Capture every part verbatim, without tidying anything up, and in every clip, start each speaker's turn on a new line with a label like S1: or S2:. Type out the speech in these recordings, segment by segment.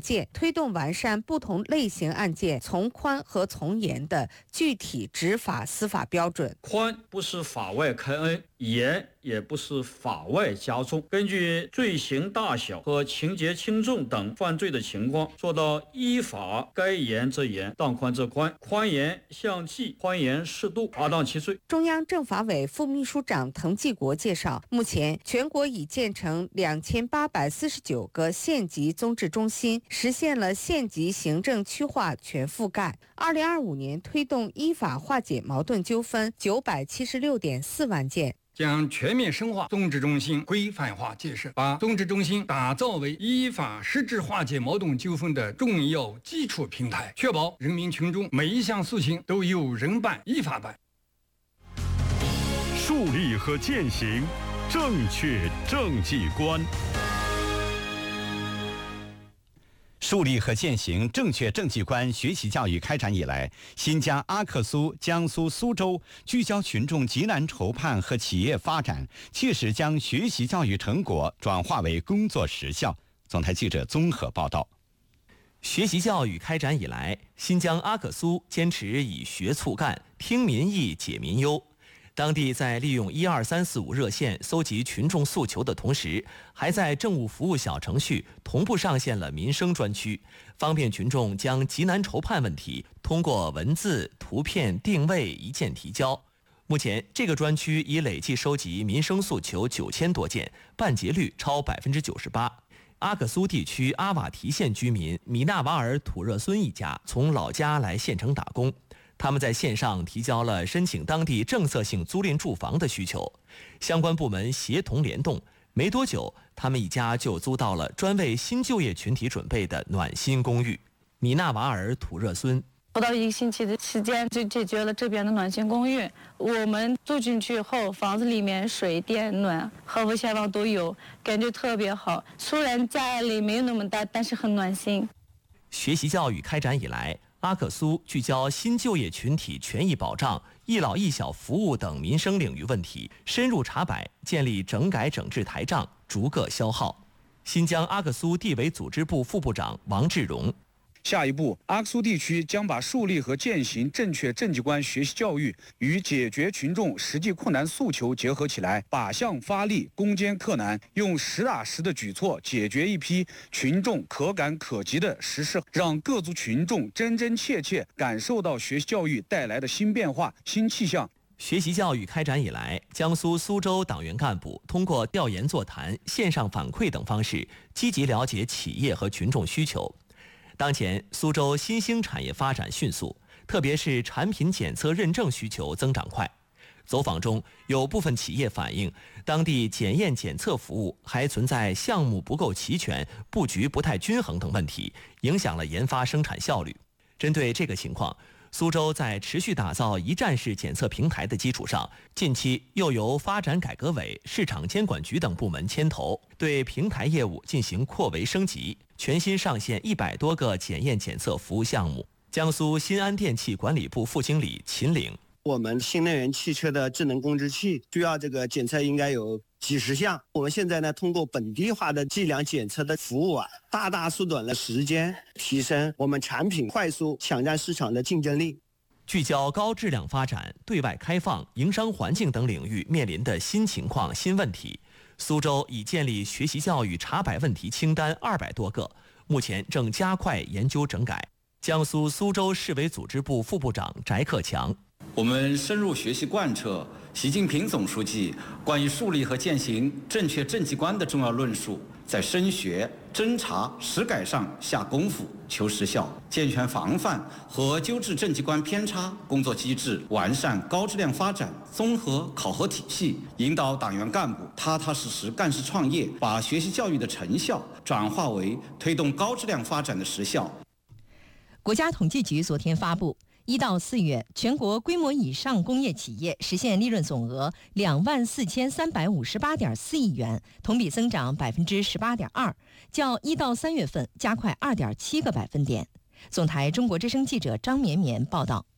S1: 件，推动完善不同类型案件从宽和从严的具体执法司法标准。
S2: 宽不是法外开恩，严也不是法外加重，根据罪行大小和情节轻重等犯罪的情况，做到依法该严则严，当宽则宽，宽严相济，宽严适度，罚当其罪。
S1: 中央政法委副秘书长滕继国介绍，目前全国已建成两千八百四十九个县级综治中心，实现了县级行政区划全覆盖。二零二五年推动依法化解矛盾纠纷九百七十六点四万件。
S3: 将全面深化综治中心规范化建设，把综治中心打造为依法实质化解矛盾纠纷的重要基础平台，确保人民群众每一项事情都有人办、依法办。
S4: 树立和践行正确政绩观。
S5: 树立和践行正确政绩观学习教育开展以来，新疆阿克苏、江苏苏州聚焦群众急难愁盼和企业发展，切实将学习教育成果转化为工作实效。总台记者综合报道。
S6: 学习教育开展以来，新疆阿克苏坚持以学促干、听民意、解民忧。当地在利用一二三四五热线搜集群众诉求的同时，还在政务服务小程序同步上线了民生专区，方便群众将急难愁盼问题通过文字、图片定位一键提交。目前，这个专区已累计收集民生诉求九千多件，办结率超百分之九十八。阿克苏地区阿瓦提县居民米纳瓦尔土热孙一家从老家来县城打工。他们在线上提交了申请当地政策性租赁住房的需求，相关部门协同联动，没多久，他们一家就租到了专为新就业群体准备的暖心公寓。米纳瓦尔土热孙
S7: 不到一个星期的时间就解决了这边的暖心公寓。我们住进去后，房子里面水电暖和无线网都有，感觉特别好。虽然家里没有那么大，但是很暖心。
S6: 学习教育开展以来，阿克苏聚焦新就业群体权益保障、一老一小服务等民生领域问题，深入查摆，建立整改整治台账，逐个消耗。新疆阿克苏地委组织部副部长王志荣。
S8: 下一步，阿克苏地区将把树立和践行正确政绩观学习教育与解决群众实际困难诉求结合起来，靶向发力，攻坚克难，用实打实的举措解决一批群众可感可及的实事，让各族群众真真切切感受到学习教育带来的新变化、新气象。
S6: 学习教育开展以来，江苏苏州党员干部通过调研座谈、线上反馈等方式，积极了解企业和群众需求。当前，苏州新兴产业发展迅速，特别是产品检测认证需求增长快。走访中，有部分企业反映，当地检验检测服务还存在项目不够齐全、布局不太均衡等问题，影响了研发生产效率。针对这个情况，苏州在持续打造一站式检测平台的基础上，近期又由发展改革委、市场监管局等部门牵头，对平台业务进行扩围升级，全新上线一百多个检验检测服务项目。江苏新安电器管理部副经理秦岭。
S9: 我们新能源汽车的智能控制器需要这个检测应该有几十项，我们现在呢通过本地化的计量检测的服务啊，大大缩短了时间，提升我们产品快速抢占市场的竞争力。
S6: 聚焦高质量发展、对外开放、营商环境等领域面临的新情况、新问题，苏州已建立学习教育查摆问题清单二百多个，目前正加快研究整改。江苏苏州市委组织部副部长翟克强。
S10: 我们深入学习贯彻习近平总书记关于树立和践行正确政绩观的重要论述，在深学、侦查、实改上下功夫，求实效，健全防范和纠治政绩观偏差工作机制，完善高质量发展综合考核体系，引导党员干部踏踏实实干事创业，把学习教育的成效转化为推动高质量发展的实效。
S11: 国家统计局昨天发布，一到四月，全国规模以上工业企业实现利润总额两万四千三百五十八点四亿元，同比增长百分之十八点二，较一到三月份加快二点七个百分点。总台中国之声记者张绵绵报道。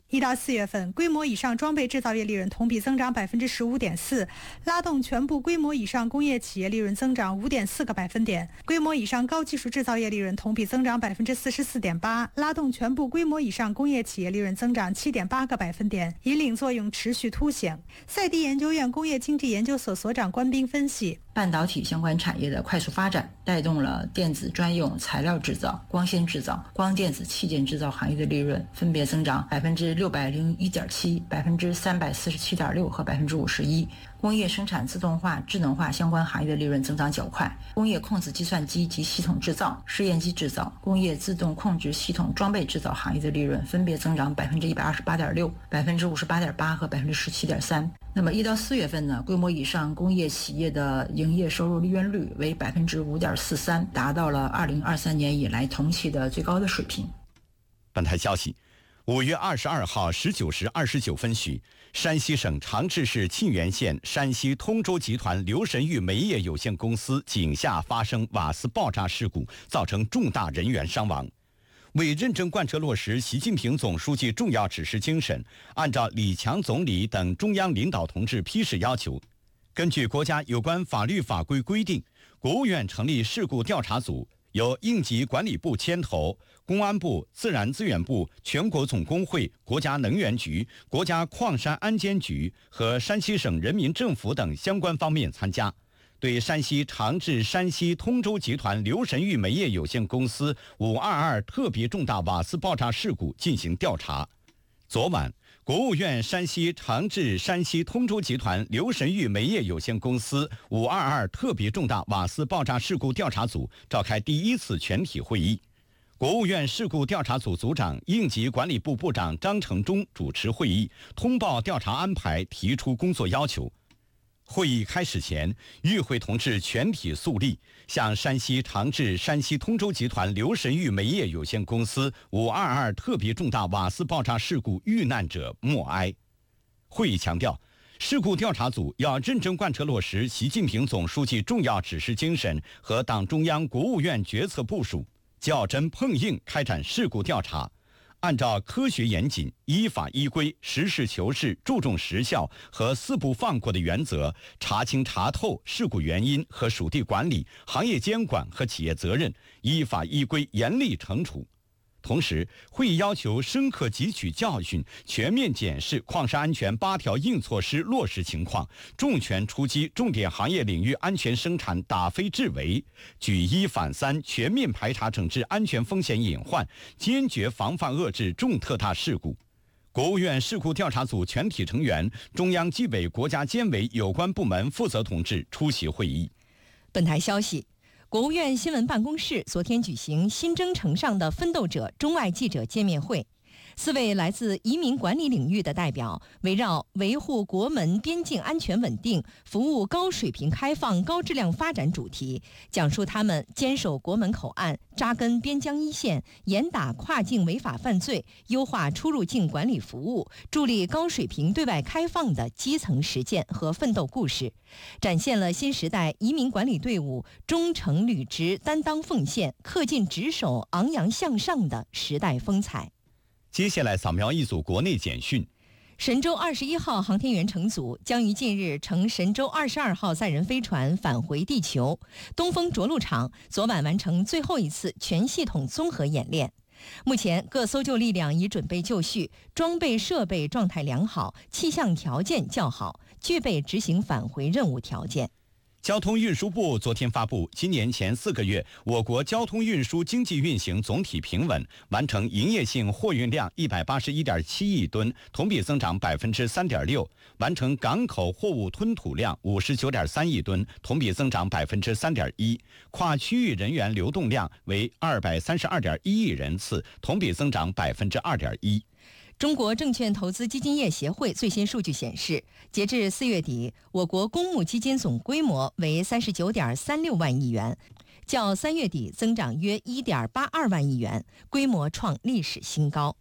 S12: 一到四月份，规模以上装备制造业利润同比增长百分之十五点四，拉动全部规模以上工业企业利润增长五点四个百分点。规模以上高技术制造业利润同比增长百分之四十四点八，拉动全部规模以上工业企业利润增长七点八个百分点，引领作用持续凸显。赛迪研究院工业经济研究所所长关斌分析，
S13: 半导体相关产业的快速发展，带动了电子专用材料制造、光纤制造、光电子器件制造行业的利润分别增长百分之六百零一点七、百分之三百四十七点六和百分之五十一。工业生产自动化、智能化相关行业的利润增长较快。工业控制计算机及系统制造、试验机制造、工业自动控制系统装备制造行业的利润分别增长百分之一百二十八点六、百分之五十八点八和百分之十七点三。那么一到四月份呢，规模以上工业企业的营业收入利润率为百分之五点四三，达到了二零二三年以来同期的最高的水平。
S5: 本台消息，五月二十二号十九时二十九分许，山西省长治市沁源县山西通州集团刘神玉煤业有限公司井下发生瓦斯爆炸事故，造成重大人员伤亡。为认真贯彻落实习近平总书记重要指示精神，按照李强总理等中央领导同志批示要求，根据国家有关法律法规规定，国务院成立事故调查组，由应急管理部牵头，公安部、自然资源部、全国总工会、国家能源局、国家矿山安监局和山西省人民政府等相关方面参加，对山西长治山西通州集团刘神玉煤业有限公司五二二特别重大瓦斯爆炸事故进行调查。昨晚，国务院山西长治山西通州集团刘神玉煤业有限公司五二二特别重大瓦斯爆炸事故调查组召开第一次全体会议。国务院事故调查组组长、应急管理部部长张成忠主持会议，通报调查安排，提出工作要求。会议开始前，与会同志全体肃立，向山西长治山西通州集团刘神玉煤业有限公司五二二特别重大瓦斯爆炸事故遇难者默哀。会议强调，事故调查组要认真贯彻落实习近平总书记重要指示精神和党中央、国务院决策部署，较真碰硬开展事故调查，按照科学严谨、依法依规、实事求是、注重实效和四不放过的原则，查清查透事故原因和属地管理、行业监管和企业责任，依法依规严厉惩处。同时，会议要求深刻汲取教训，全面检视矿山安全八条硬措施落实情况，重拳出击重点行业领域安全生产打非治围，举一反三，全面排查整治安全风险隐患，坚决防范遏制重特大事故。国务院事故调查组全体成员、中央纪委国家监委有关部门负责同志出席会议。
S11: 本台消息，国务院新闻办公室昨天举行新征程上的奋斗者中外记者见面会，四位来自移民管理领域的代表围绕维护国门边境安全稳定、服务高水平开放高质量发展主题，讲述他们坚守国门口岸、扎根边疆一线、严打跨境违法犯罪、优化出入境管理服务、助力高水平对外开放的基层实践和奋斗故事，展现了新时代移民管理队伍忠诚履职、担当奉献、恪尽职守、昂扬向上的时代风采。
S5: 接下来扫描一组国内简讯。
S11: 神舟二十一号航天员乘组将于近日乘神舟二十二号载人飞船返回地球。东风着陆场昨晚完成最后一次全系统综合演练。目前各搜救力量已准备就绪，装备设备状态良好，气象条件较好，具备执行返回任务条件。
S5: 交通运输部昨天发布，今年前四个月，我国交通运输经济运行总体平稳，完成营业性货运量一百八十一点七亿吨，同比增长百分之三点六；完成港口货物吞吐量五十九点三亿吨，同比增长百分之三点一；跨区域人员流动量为二百三十二点一亿人次，同比增长百分之二点一。
S11: 中国证券投资基金业协会最新数据显示，截至四月底，我国公募基金总规模为三十九点三六万亿元，较三月底增长约一点八二万亿元，规模创历史新高。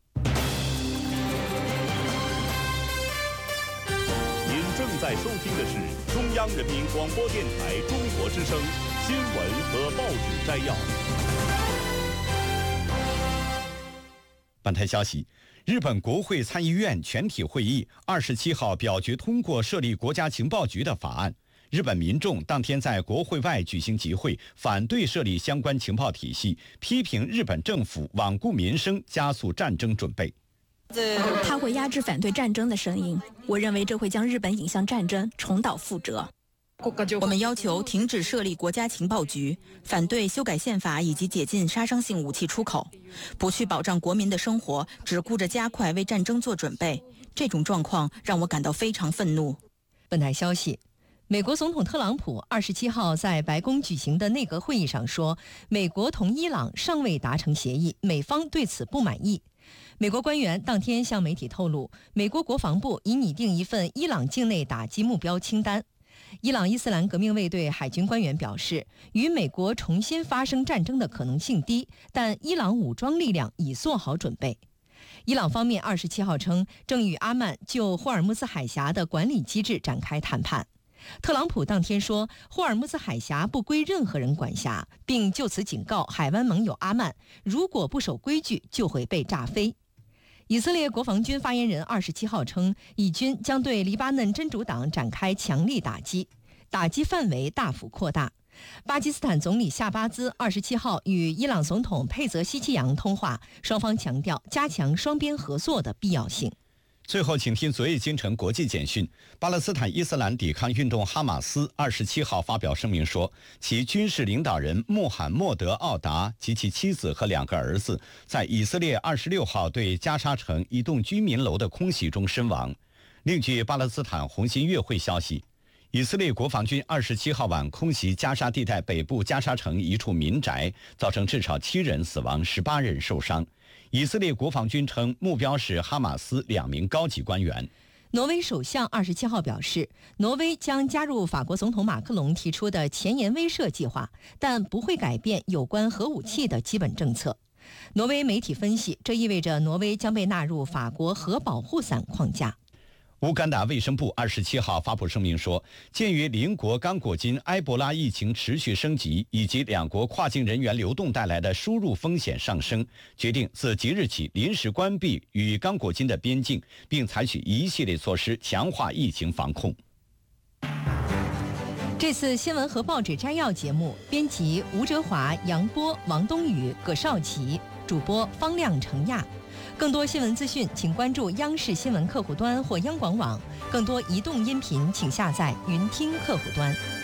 S4: 您正在收听的是中央人民广播电台中国之声新闻和报纸摘要。
S5: 本台消息，日本国会参议院全体会议二十七号表决通过设立国家情报局的法案。日本民众当天在国会外举行集会，反对设立相关情报体系，批评日本政府罔顾民生，加速战争准备。
S14: 他会压制反对战争的声音，我认为这会将日本引向战争，重蹈覆辙。我们要求停止设立国家情报局，反对修改宪法以及解禁杀伤性武器出口，不去保障国民的生活，只顾着加快为战争做准备。这种状况让我感到非常愤怒。
S11: 本台消息，美国总统特朗普二十七号在白宫举行的内阁会议上说，美国同伊朗尚未达成协议，美方对此不满意。美国官员当天向媒体透露，美国国防部已拟定一份伊朗境内打击目标清单。伊朗伊斯兰革命卫队海军官员表示，与美国重新发生战争的可能性低，但伊朗武装力量已做好准备。伊朗方面二十七号称，正与阿曼就霍尔木兹海峡的管理机制展开谈判。特朗普当天说，霍尔木兹海峡不归任何人管辖，并就此警告海湾盟友阿曼，如果不守规矩，就会被炸飞。以色列国防军发言人二十七号称，以军将对黎巴嫩真主党展开强力打击，打击范围大幅扩大。巴基斯坦总理夏巴兹二十七号与伊朗总统佩泽希奇扬通话，双方强调加强双边合作的必要性。
S5: 最后，请听昨夜京城国际简讯。巴勒斯坦伊斯兰抵抗运动哈马斯二十七号发表声明说，其军事领导人穆罕默德·奥达及其妻子和两个儿子在以色列二十六号对加沙城一栋居民楼的空袭中身亡。另据巴勒斯坦红新月会消息，以色列国防军二十七号晚空袭加沙地带北部加沙城一处民宅，造成至少七人死亡，十八人受伤。以色列国防军称，目标是哈马斯两名高级官员。
S11: 挪威首相二十七号表示，挪威将加入法国总统马克龙提出的前沿威慑计划，但不会改变有关核武器的基本政策。挪威媒体分析，这意味着挪威将被纳入法国核保护伞框架。
S5: 乌干达卫生部二十七号发布声明说，鉴于邻国刚果金埃博拉疫情持续升级，以及两国跨境人员流动带来的输入风险上升，决定自即日起临时关闭与刚果金的边境，并采取一系列措施强化疫情防控。
S11: 这次新闻和报纸摘要节目，编辑吴哲华、杨波、王冬雨、葛少奇，主播方亮、程亚。更多新闻资讯，请关注央视新闻客户端或央广网。更多移动音频，请下载云听客户端。